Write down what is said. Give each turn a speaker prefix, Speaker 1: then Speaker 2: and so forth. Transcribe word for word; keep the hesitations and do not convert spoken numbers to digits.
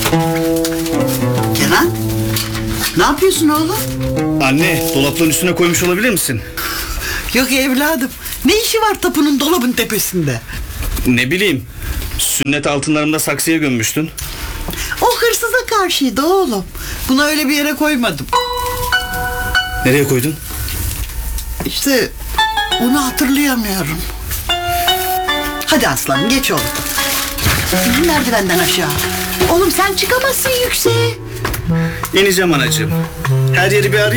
Speaker 1: Kenan, ne yapıyorsun oğlum?
Speaker 2: Anne, dolapların üstüne koymuş olabilir misin?
Speaker 1: Yok evladım, ne işi var tapunun dolabın tepesinde?
Speaker 2: Ne bileyim, sünnet altınlarımda saksıya gömmüştün.
Speaker 1: O hırsıza karşıydı oğlum. Bunu öyle bir yere koymadım.
Speaker 2: Nereye koydun?
Speaker 1: İşte onu hatırlayamıyorum. Hadi aslanım, geç oğlum. Merdivenden aşağı. Oğlum sen çıkamazsın yükseğe.
Speaker 2: İneceğim anacığım. Her yeri bir arayayım.